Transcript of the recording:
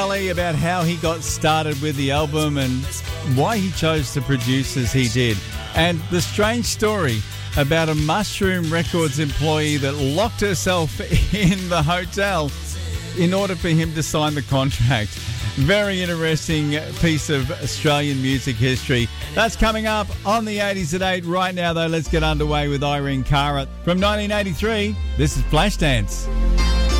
Ali about how he got started with the album and why he chose to produce as he did. And the strange story about a Mushroom Records employee that locked herself in the hotel in order for him to sign the contract. Very interesting piece of Australian music history. That's coming up on the 80s at 8. Right now, though, let's get underway with Irene Cara. From 1983, this is Flashdance.